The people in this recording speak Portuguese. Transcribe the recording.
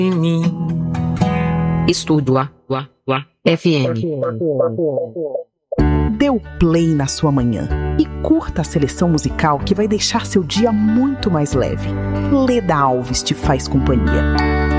Estúdio FM. Dê o play na sua manhã e curta a seleção musical que vai deixar seu dia muito mais leve. Leda Alves te faz companhia.